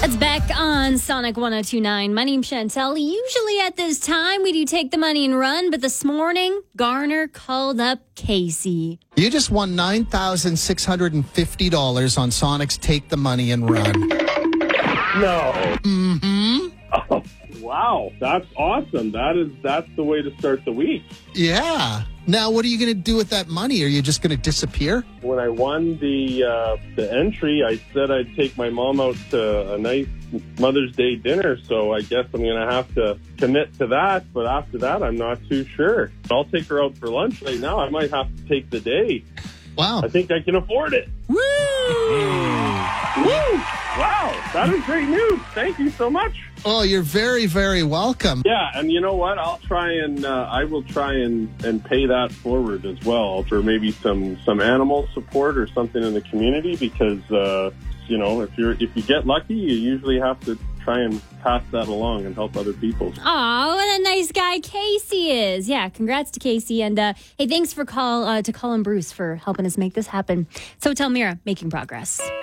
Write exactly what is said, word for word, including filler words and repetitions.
It's back on Sonic one oh two point nine. My name's Chantel. Usually at this time, we do take the money and run, but this morning, Garner called up Casey. You just won nine thousand six hundred fifty dollars on Sonic's Take the Money and Run. No. Mm-hmm. Oh, wow. That's awesome. That is, that's the way to start the week. Yeah. Now, what are you going to do with that money? Are you just going to disappear? When I won the uh, the entry, I said I'd take my mom out to a nice Mother's Day dinner, so I guess I'm going to have to commit to that. But after that, I'm not too sure. I'll take her out for lunch right now. I might have to take the day. Wow. I think I can afford it. Woo! Woo! Wow, that is great news. Thank you so much. Oh, you're very, very welcome. Yeah, and you know what? I'll try and uh, I will try and, and pay that forward as well for maybe some, some animal support or something in the community because uh, you know if you're if you get lucky, you usually have to try and pass that along and help other people. Oh, what a nice guy Casey is. Yeah, congrats to Casey. And uh, hey, thanks for call uh, to Colin Bruce for helping us make this happen. So tell Mira, making progress.